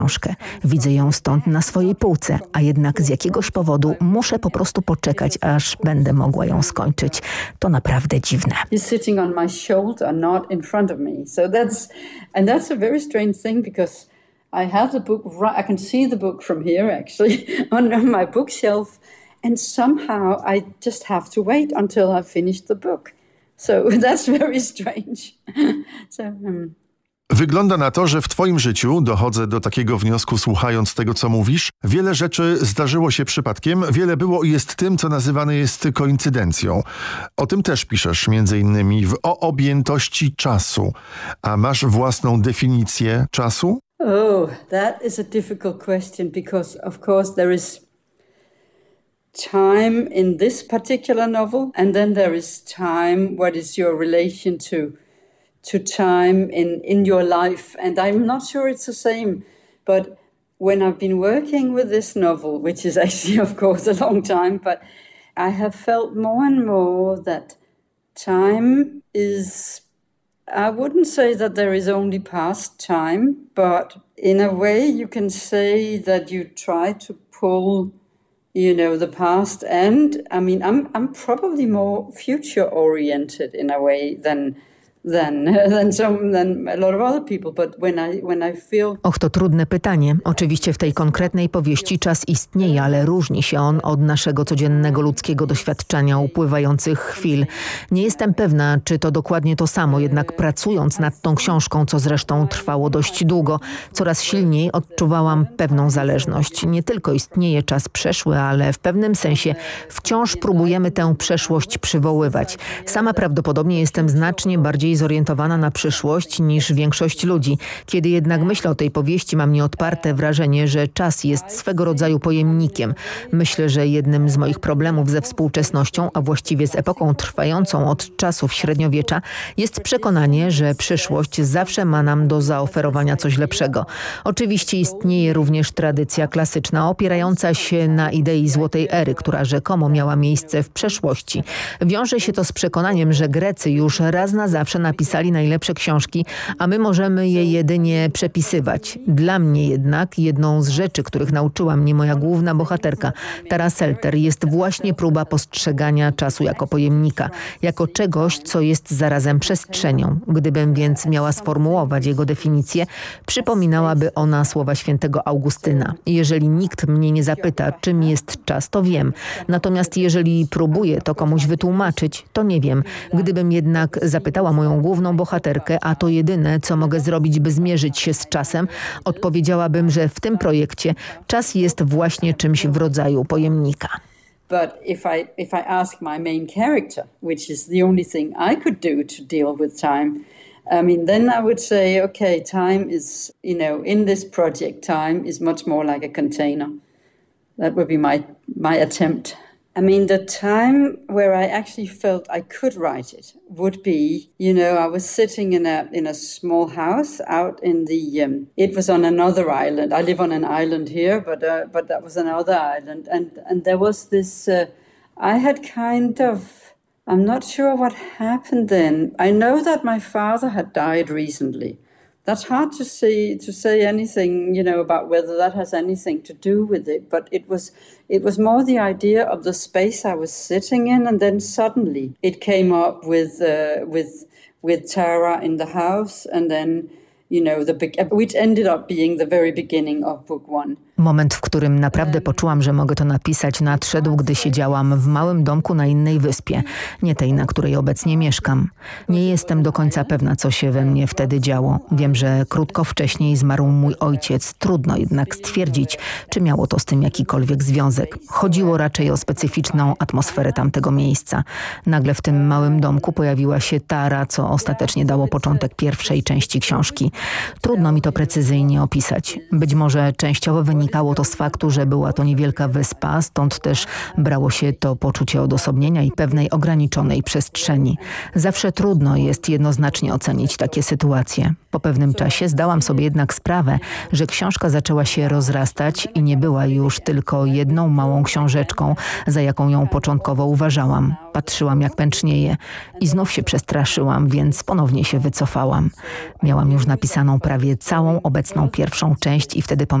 książkę. Widzę ją stąd na swojej półce, a jednak z jakiegoś powodu muszę po prostu poczekać, aż będę mogła ją skończyć. To naprawdę dziwne. He's sitting on my shoulder, not in front of me. So that's a very strange thing because I have the book, I can see the book from here actually on my bookshelf, and somehow I just have to wait until I've finished the book. So that's very strange. Wygląda na to, że w twoim życiu, dochodzę do takiego wniosku słuchając tego, co mówisz, wiele rzeczy zdarzyło się przypadkiem, wiele było i jest tym, co nazywane jest koincydencją. O tym też piszesz między innymi o objętości czasu. A masz własną definicję czasu? Oh, that is a difficult question because of course there is time in this particular novel and then there is time, what is your relation to time in your life, and I'm not sure it's the same, but when I've been working with this novel, which is actually of course a long time, but I have felt more and more that time is, I wouldn't say that there is only past time, but in a way you can say that you try to pull, the past, and I mean I'm probably more future oriented in a way than a lot of other people, but when I feel... Och, to trudne pytanie. Oczywiście w tej konkretnej powieści czas istnieje, ale różni się on od naszego codziennego ludzkiego doświadczenia upływających chwil. Nie jestem pewna, czy to dokładnie to samo, jednak pracując nad tą książką, co zresztą trwało dość długo, coraz silniej odczuwałam pewną zależność. Nie tylko istnieje czas przeszły, ale w pewnym sensie wciąż próbujemy tę przeszłość przywoływać. Sama prawdopodobnie jestem znacznie bardziej zorientowana na przyszłość niż większość ludzi. Kiedy jednak myślę o tej powieści, mam nieodparte wrażenie, że czas jest swego rodzaju pojemnikiem. Myślę, że jednym z moich problemów ze współczesnością, a właściwie z epoką trwającą od czasów średniowiecza, jest przekonanie, że przyszłość zawsze ma nam do zaoferowania coś lepszego. Oczywiście istnieje również tradycja klasyczna opierająca się na idei złotej ery, która rzekomo miała miejsce w przeszłości. Wiąże się to z przekonaniem, że Grecy już raz na zawsze napisali najlepsze książki, a my możemy je jedynie przepisywać. Dla mnie jednak jedną z rzeczy, których nauczyła mnie moja główna bohaterka, Tara Selter, jest właśnie próba postrzegania czasu jako pojemnika, jako czegoś, co jest zarazem przestrzenią. Gdybym więc miała sformułować jego definicję, przypominałaby ona słowa świętego Augustyna. Jeżeli nikt mnie nie zapyta, czym jest czas, to wiem. Natomiast jeżeli próbuję to komuś wytłumaczyć, to nie wiem. Gdybym jednak zapytała moją główną bohaterkę, a to jedyne, co mogę zrobić, by zmierzyć się z czasem, odpowiedziałabym, że w tym projekcie czas jest właśnie czymś w rodzaju pojemnika. But if I ask my main character, which is the only thing I could do to deal with time, I mean, then I would say, okay, time is, in this project, time is much more like a container. That would be my attempt. I mean, the time where I actually felt I could write it would be, I was sitting in a small house out in the, it was on another island. I live on an island here, but that was another island. And there was this, I had kind of, I'm not sure what happened then. I know that my father had died recently. That's hard to say anything, about whether that has anything to do with it. But it was more the idea of the space I was sitting in, and then suddenly it came up with Tara in the house, and then which ended up being the very beginning of book one. Moment, w którym naprawdę poczułam, że mogę to napisać, nadszedł, gdy siedziałam w małym domku na innej wyspie, nie tej, na której obecnie mieszkam. Nie jestem do końca pewna, co się we mnie wtedy działo. Wiem, że krótko wcześniej zmarł mój ojciec. Trudno jednak stwierdzić, czy miało to z tym jakikolwiek związek. Chodziło raczej o specyficzną atmosferę tamtego miejsca. Nagle w tym małym domku pojawiła się Tara, co ostatecznie dało początek pierwszej części książki. Trudno mi to precyzyjnie opisać. Być może częściowo wynika Wynikało to z faktu, że była to niewielka wyspa, stąd też brało się to poczucie odosobnienia i pewnej ograniczonej przestrzeni. Zawsze trudno jest jednoznacznie ocenić takie sytuacje. Po pewnym czasie zdałam sobie jednak sprawę, że książka zaczęła się rozrastać i nie była już tylko jedną małą książeczką, za jaką ją początkowo uważałam. Patrzyłam, jak pęcznieje i znów się przestraszyłam, więc ponownie się wycofałam. Miałam już napisaną prawie całą obecną pierwszą część i wtedy